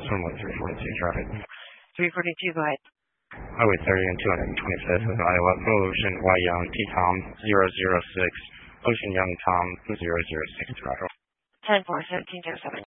Sunwood 342 traffic. 342, go ahead. Highway 30 and 225th of Iowa, Ocean Y Young T Tom 006, Ocean Young Tom 006 Toronto. 10-4, 1707.